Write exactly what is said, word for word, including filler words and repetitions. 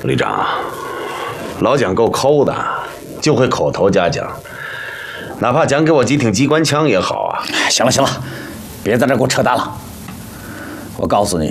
旅长，老蒋够抠的，就会口头嘉奖，哪怕讲给我几挺机关枪也好啊。 行了行了，别在这给我扯淡了。我告诉你，